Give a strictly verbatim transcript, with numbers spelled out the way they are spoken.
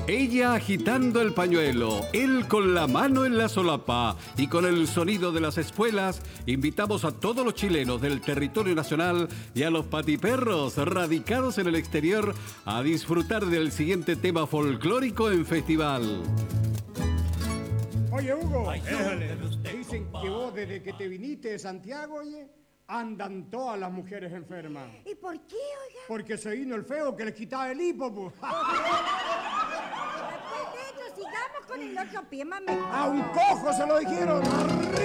Ella agitando el pañuelo, él con la mano en la solapa y con el sonido de las espuelas, invitamos a todos los chilenos del territorio nacional y a los patiperros radicados en el exterior a disfrutar del siguiente tema folclórico en festival. Oye, Hugo, déjale. Dicen que vos desde que te viniste de Santiago, oye, andan todas las mujeres enfermas. ¿Y por qué, oiga? Porque se vino el feo que les quitaba el hipo, pues. Después de esto, sigamos con el otro pie, mami. A un cojo se lo dijeron.